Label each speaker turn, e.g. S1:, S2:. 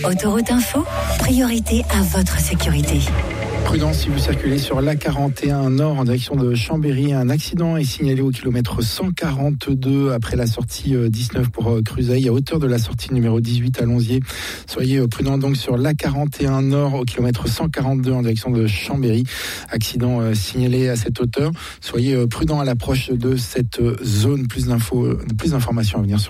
S1: Autoroute Info, priorité à votre sécurité.
S2: Prudence si vous circulez sur l'A41 Nord en direction de Chambéry. Un accident est signalé au kilomètre 142 après la sortie 19 pour Cruzeil, à hauteur de la sortie numéro 18 à Lonzier. Soyez prudents donc sur l'A41 Nord au kilomètre 142 en direction de Chambéry. Accident signalé à cette hauteur. Soyez prudents à l'approche de cette zone. Plus d'informations à venir sur